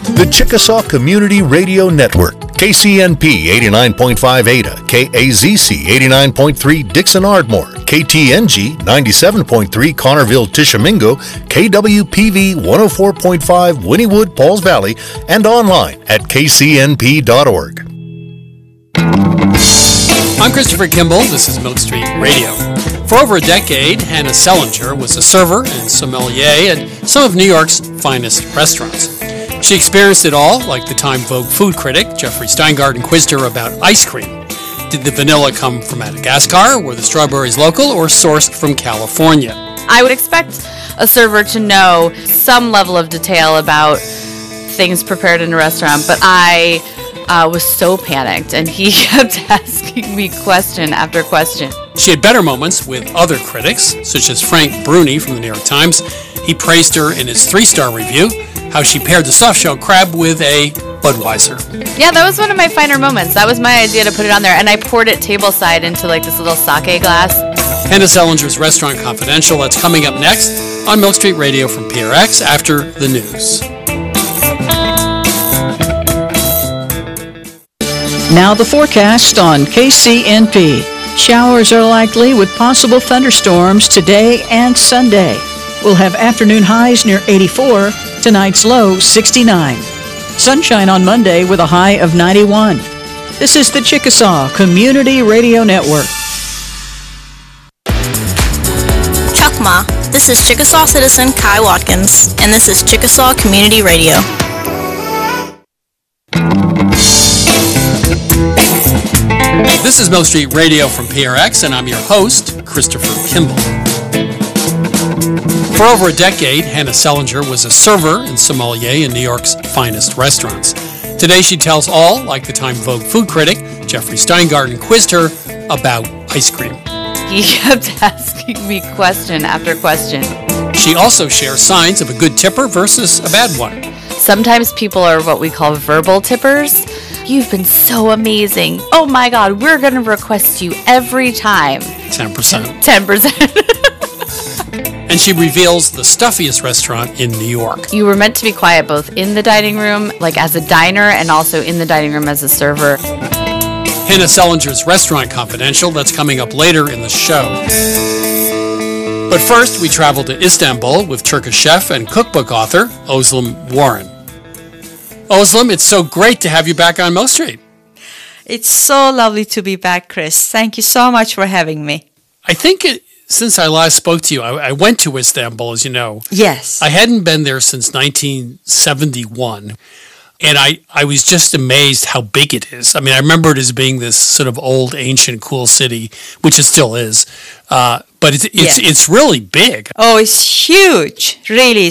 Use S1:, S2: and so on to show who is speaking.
S1: The Chickasaw Community Radio Network, KCNP 89.5 Ada, KAZC 89.3 Dixon Ardmore, KTNG 97.3 Connerville Tishomingo, KWPV 104.5 Wynnewood Pauls Valley, and online at kcnp.org.
S2: I'm Christopher Kimball. This is Milk Street Radio. For over a decade, Hannah Selinger was a server and sommelier at some of New York's finest restaurants. She experienced it all, like the Time Vogue food critic Jeffrey Steingarten quizzed her about ice cream. Did the vanilla come from Madagascar? Were the strawberries local or sourced from California?
S3: I would expect a server to know some level of detail about things prepared in a restaurant, but I was so panicked, and he kept asking me question after question.
S2: She had better moments with other critics, such as Frank Bruni from the New York Times. He praised her in his 3-star review, how she paired the soft-shell crab with a Budweiser.
S3: Yeah, that was one of my finer moments. That was my idea to put it on there, and I poured it tableside into like this little sake glass.
S2: Hannah Selinger's Restaurant Confidential. That's coming up next on Milk Street Radio from PRX after the news.
S4: Now the forecast on KCNP. Showers are likely with possible thunderstorms today and Sunday. We'll have afternoon highs near 84, tonight's low 69. Sunshine on Monday with a high of 91. This is the Chickasaw Community Radio Network.
S5: Chukma, this is Chickasaw citizen Kai Watkins, and this is Chickasaw Community Radio.
S2: This is Milk Street Radio from PRX, and I'm your host, Christopher Kimball. For over a decade, Hannah Selinger was a server and sommelier in New York's finest restaurants. Today she tells all, like the Time Vogue food critic Jeffrey Steingarten quizzed her about ice cream.
S3: He kept asking me question after question.
S2: She also shares signs of a good tipper versus a bad one.
S3: Sometimes people are what we call verbal tippers. You've been so amazing. Oh my God, we're going to request you every time.
S2: 10%.
S3: 10%.
S2: And she reveals the stuffiest restaurant in New York.
S3: You were meant to be quiet both in the dining room, like as a diner, and also in the dining room as a server.
S2: Hannah Selinger's Restaurant Confidential. That's coming up later in the show. But first, we travel to Istanbul with Turkish chef and cookbook author Özlem Warren. Özlem, it's so great to have you back on Milk Street.
S6: It's so lovely to be back, Chris. Thank you so much for having me.
S2: I think since I last spoke to you, I went to Istanbul, as you know.
S6: Yes.
S2: I hadn't been there since 1971. And I was just amazed how big it is. I mean, I remember it as being this sort of old, ancient, cool city, which it still is. But it's really big.
S6: Oh, it's huge, really.